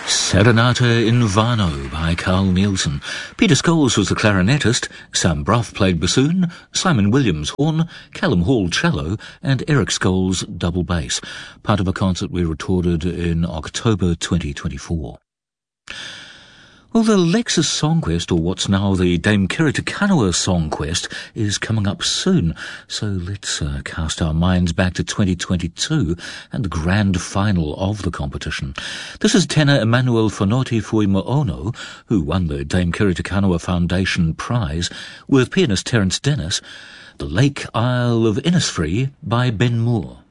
Serenata in Vano by Carl Nielsen. Peter Scholes was the clarinetist, Sam Bruff played bassoon, Simon Williams horn, Callum Hall cello, and Eric Scholes double bass, part of a concert we recorded in October 2024. Well, the Lexus Songquest, or what's now the Dame Kiri Te Kanawa Songquest, is coming up soon. So let's cast our minds back to 2022 and the grand final of the competition. This is tenor Emmanuel Fonoti Fuimoono, who won the Dame Kiri Te Kanawa Foundation Prize, with pianist Terence Dennis, The Lake Isle of Innisfree by Ben Moore.